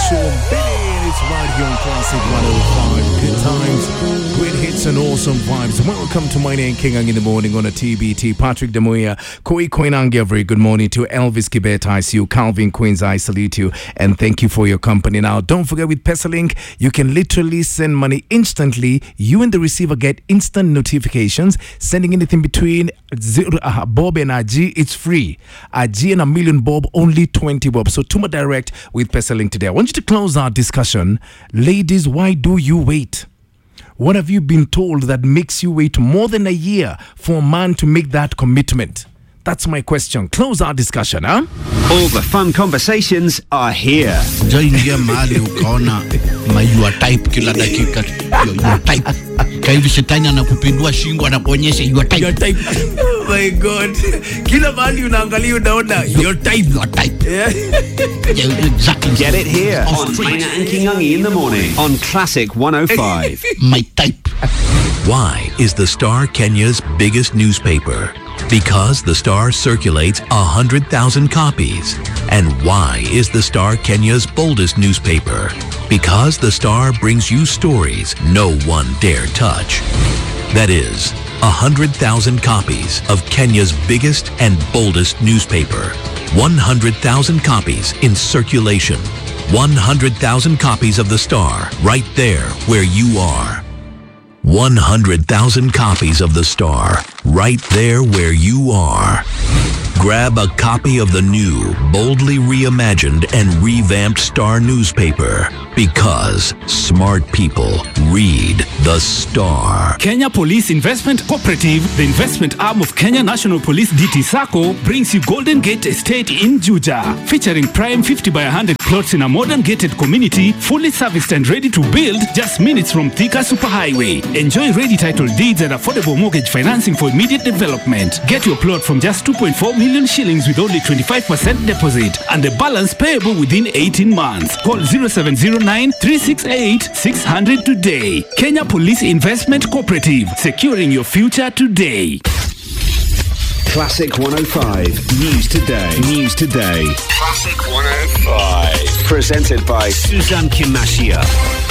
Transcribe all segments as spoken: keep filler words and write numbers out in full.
Sean Billy, and it's right here on Classic one oh five. Good times, great hits and awesome vibes. Welcome to my name, King Ang in the morning on a T B T. Patrick Demoya, Koi Koinangi, a very good morning to Elvis Kibet, I see you. Calvin Queens, I salute you. And thank you for your company. Now, don't forget with Pesalink, you can literally send money instantly. You and the receiver get instant notifications. Sending anything between zero, uh, Bob and a G, it's free. A G and a million Bob, only twenty Bob. So, Tuma Direct with Pesalink today. I want you to close our discussion. Ladies, why do you wait? What have you been told that makes you wait more than a year for a man to make that commitment? That's my question. Close our discussion, huh? All the fun conversations are here. Jaingia mahali ukaona mayua type kila dakika your type. Kaivi shetani anakupindua shingo anakuonyesha your type. Your type. Oh my God. Kila mahali unaangalia unaona your type. Your type. Yeah. Exactly. Get it here on Maina and King Ungi in the morning on Classic one oh five. My type. Why is the Star Kenya's biggest newspaper? Because the Star circulates one hundred thousand copies. And why is the Star Kenya's boldest newspaper? Because the Star brings you stories no one dare touch. That is, one hundred thousand copies of Kenya's biggest and boldest newspaper. one hundred thousand copies in circulation. one hundred thousand copies of the Star right there where you are. one hundred thousand copies of the Star, right there where you are. Grab a copy of the new, boldly reimagined and revamped Star newspaper, because smart people read the Star. Kenya Police Investment Cooperative, the investment arm of Kenya National Police D T SACCO, brings you Golden Gate Estate in Juja, featuring prime fifty by one hundred plots in a modern gated community, fully serviced and ready to build, just minutes from Thika Superhighway. Enjoy ready title deeds and affordable mortgage financing for immediate development. Get your plot from just two point four million shillings with only twenty-five percent deposit and the balance payable within eighteen months. Call zero seven zero nine, three six eight, six zero zero today. Kenya Police Investment Cooperative, securing your future today. Classic one oh five. News today. News today. Classic one oh five. Presented by Suzanne Kimashia.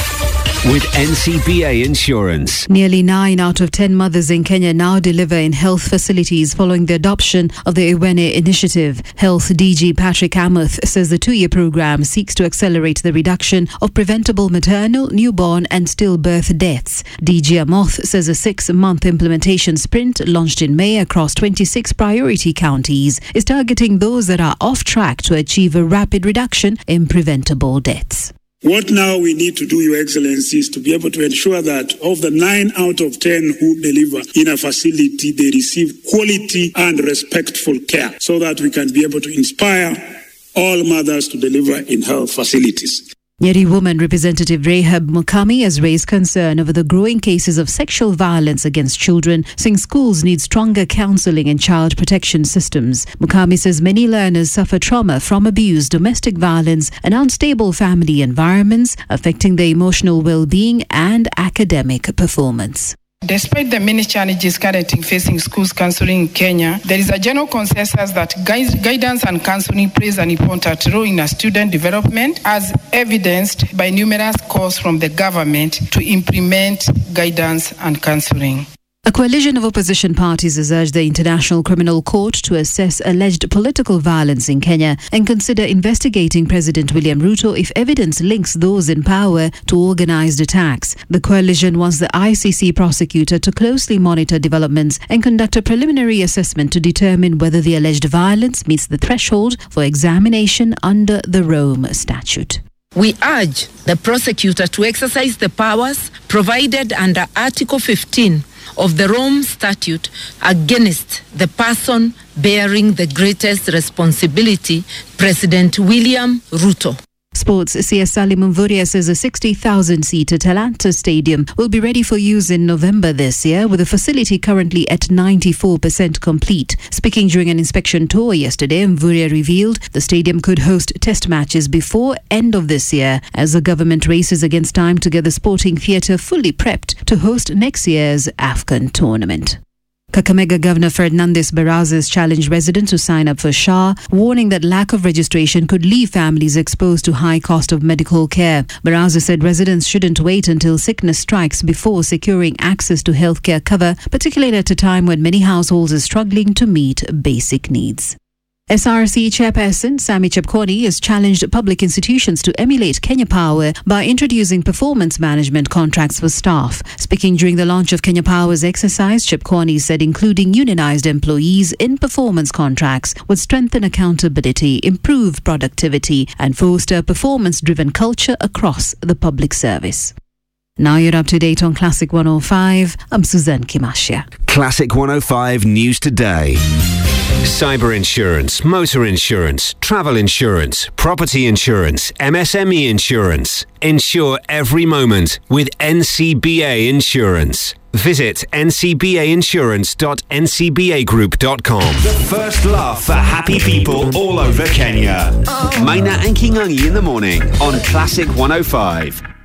With N C B A Insurance. Nearly nine out of ten mothers in Kenya now deliver in health facilities following the adoption of the Iwene initiative. Health D G Patrick Amoth says the two-year program seeks to accelerate the reduction of preventable maternal, newborn and stillbirth deaths. D G Amoth says a six-month implementation sprint launched in May across twenty-six priority counties is targeting those that are off track to achieve a rapid reduction in preventable deaths. What now we need to do, Your Excellency, is to be able to ensure that of the nine out of ten who deliver in a facility, they receive quality and respectful care so that we can be able to inspire all mothers to deliver in health facilities. Nyeri woman representative Rahab Mukami has raised concern over the growing cases of sexual violence against children, saying schools need stronger counselling and child protection systems. Mukami says many learners suffer trauma from abuse, domestic violence and unstable family environments, affecting their emotional well-being and academic performance. Despite the many challenges currently facing schools counseling in Kenya, there is a general consensus that guide, guidance and counseling plays an important role in a student development, as evidenced by numerous calls from the government to implement guidance and counseling. A coalition of opposition parties has urged the International Criminal Court to assess alleged political violence in Kenya and consider investigating President William Ruto if evidence links those in power to organized attacks. The coalition wants the I C C prosecutor to closely monitor developments and conduct a preliminary assessment to determine whether the alleged violence meets the threshold for examination under the Rome Statute. We urge the prosecutor to exercise the powers provided under Article fifteen of the Rome Statute against the person bearing the greatest responsibility, President William Ruto. Sports, C S Salim Mvurya says a sixty thousand seat Talanta Stadium will be ready for use in November this year, with the facility currently at ninety-four percent complete. Speaking during an inspection tour yesterday, Mvurya revealed the stadium could host test matches before end of this year, as the government races against time to get the sporting theatre fully prepped to host next year's AFCON tournament. Kakamega Governor Fernandes Barazas challenged residents to sign up for S H A, warning that lack of registration could leave families exposed to high cost of medical care. Barazas said residents shouldn't wait until sickness strikes before securing access to healthcare cover, particularly at a time when many households are struggling to meet basic needs. S R C Chairperson Sammy Chepkwony has challenged public institutions to emulate Kenya Power by introducing performance management contracts for staff. Speaking during the launch of Kenya Power's exercise, Chepkwony said including unionized employees in performance contracts would strengthen accountability, improve productivity and foster a performance-driven culture across the public service. Now you're up to date on Classic one oh five. I'm Suzanne Kimashia. Classic one oh five News Today. Cyber insurance, motor insurance, travel insurance, property insurance, M S M E insurance. Insure every moment with N C B A Insurance. Visit n c b a insurance dot n c b a group dot com. The first laugh for happy people all over Kenya. Maina and Kingangi in the morning on Classic one oh five.